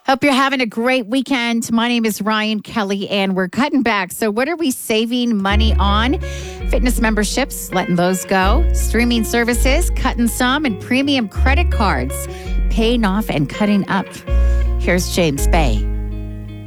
Hope you're having a great weekend. My name is Ryan Kelly, and we're cutting back. So what are we saving money on? Fitness memberships, letting those go. Streaming services, cutting some. And premium credit cards, paying off and cutting up. Here's James Bay.